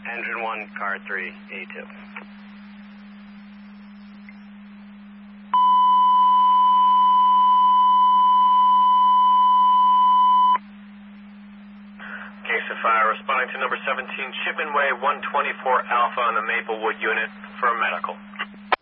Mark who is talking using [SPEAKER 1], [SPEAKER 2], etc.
[SPEAKER 1] Engine 1, car 3, A2.
[SPEAKER 2] Case of fire responding to number 17, Chipman Way 124 Alpha on the Maplewood unit for medical.